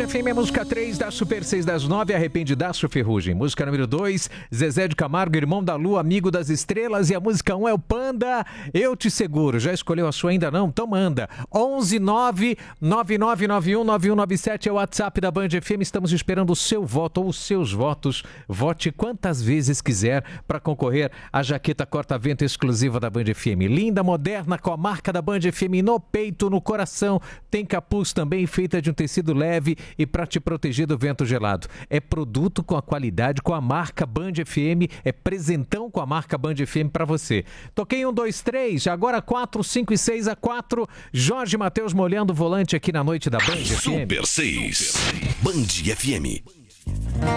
FM, música 3 da Super 6 das 9, Arrependidaço Ferrugem. Música número 2, Zezé de Camargo, Irmão da Lua, Amigo das Estrelas. E a música 1 é o Panda, Eu Te Seguro. Já escolheu a sua ainda não? Então manda. 11999919197 é o WhatsApp da Band FM. Estamos esperando o seu voto ou os seus votos. Vote quantas vezes quiser para concorrer à jaqueta corta-vento exclusiva da Band FM. Linda, moderna, com a marca da Band FM no peito, no coração. Tem capuz também feita de um tecido leve e para te proteger do vento gelado. É produto com a qualidade, com a marca Band FM, é presentão com a marca Band FM para você. Toquei 1, 2, 3, agora 4, 5 e 6 a 4. Jorge Mateus molhando o volante aqui na noite da Band FM. Super 6, Band FM.